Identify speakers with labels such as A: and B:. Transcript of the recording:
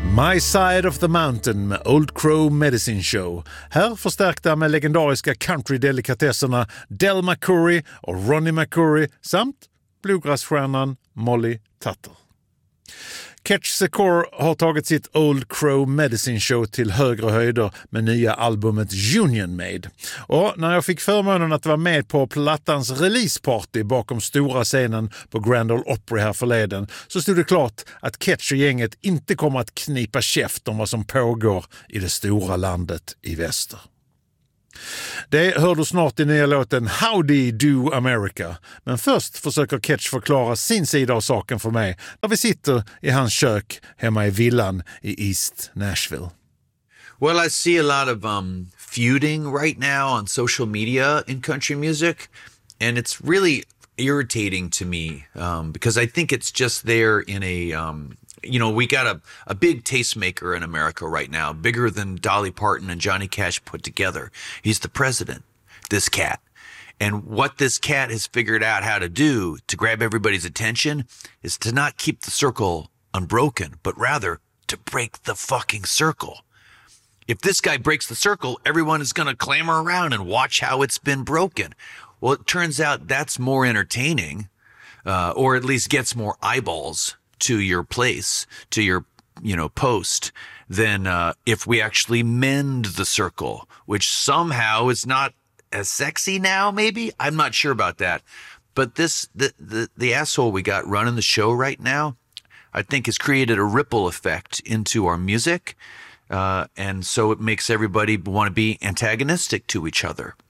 A: My Side of the Mountain med Old Crow Medicine Show. Här förstärkta med legendariska country-delikatesserna Del McCoury och Ronnie McCoury samt bluegrassstjärnan Molly Tutter. Catch the Core har tagit sitt Old Crow Medicine Show till högre höjder med nya albumet Union Made. Och när jag fick förmånen att vara med på plattans releaseparty bakom stora scenen på Grand Ole Opry här förleden så stod det klart att Catch och gänget inte kommer att knipa käft om vad som pågår i det stora landet i väster. Det hör du snart i nya låten Howdy Do America. Men först försöker Catch förklara sin sida av saken för mig när vi sitter i hans kök hemma i villan i East Nashville.
B: Well, I see a lot of feuding right now on social media in country music, and it's really irritating to me because I think it's just there in a... we got a big tastemaker in America right now, bigger than Dolly Parton and Johnny Cash put together. He's the president, this cat. And what this cat has figured out how to do to grab everybody's attention is to not keep the circle unbroken, but rather to break the fucking circle. If this guy breaks the circle, everyone is going to clamor around and watch how it's been broken. Well, it turns out that's more entertaining, or at least gets more eyeballs to your place, to your, post, than if we actually mend the circle, which somehow is not as sexy now, maybe? I'm not sure about that. But the asshole we got running the show right now, I think has created a ripple effect into our music, and so it makes everybody want to be antagonistic to each other.